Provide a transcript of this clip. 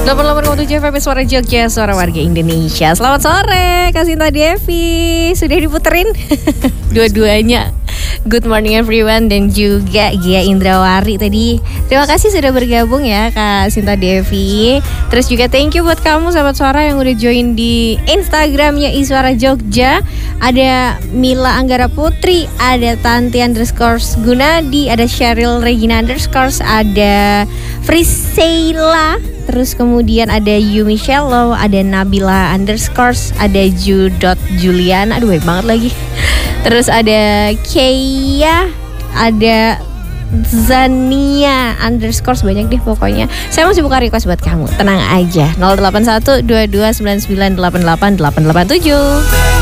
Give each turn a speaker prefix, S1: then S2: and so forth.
S1: 88,7 FM Suara Jogja, suara warga Indonesia. Selamat sore, Kak Sinta Devi. Sudah diputerin dua-duanya. Good morning everyone. Dan juga Gia Indrawari tadi. Terima kasih sudah bergabung ya Kak Sinta Devi. Terus juga thank you buat kamu sahabat suara yang udah join di Instagramnya Iswara Jogja. Ada Mila Anggara Putri, ada Tanti _ Gunadi, ada Cheryl Regina _ ada Friseila. Terus kemudian ada Yumi Shallow, ada Nabila _ ada Ju.Julian, aduh baik banget lagi. Terus ada Keia, ada Zania _ banyak deh pokoknya. Saya masih buka request buat kamu, tenang aja. 081 2299 88 887.